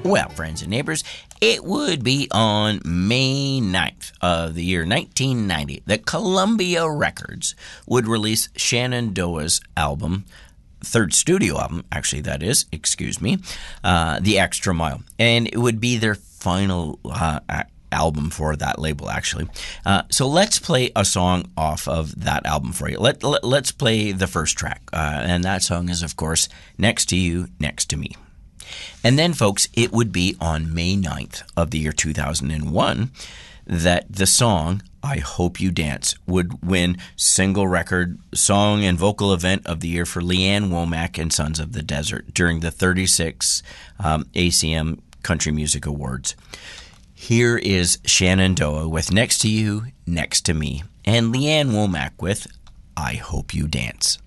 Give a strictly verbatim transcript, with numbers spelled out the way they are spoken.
Well, friends and neighbors, it would be on May ninth of the year nineteen ninety that Columbia Records would release Shenandoah's album, third studio album, actually that is, excuse me, uh, The Extra Mile. And it would be their final uh, album for that label, actually. Uh, so let's play a song off of that album for you. Let, let, let's play the first track. Uh, and that song is, of course, Next to You, Next to Me. And then, folks, it would be on May ninth of the year two thousand one that the song I Hope You Dance would win Single Record Song and Vocal Event of the Year for Leanne Womack and Sons of the Desert during the thirty-sixth um, A C M Country Music Awards. Here is Shenandoah with Next to You, Next to Me, and Leanne Womack with I Hope You Dance.